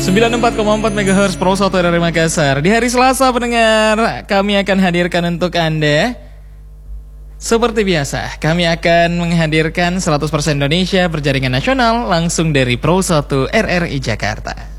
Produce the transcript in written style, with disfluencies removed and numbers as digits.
94,4 MHz Pro 1 dari Makassar. Di hari Selasa pendengar, kami akan hadirkan untuk Anda seperti biasa, kami akan menghadirkan 100% Indonesia berjaringan nasional langsung dari Pro 1 RRI Jakarta.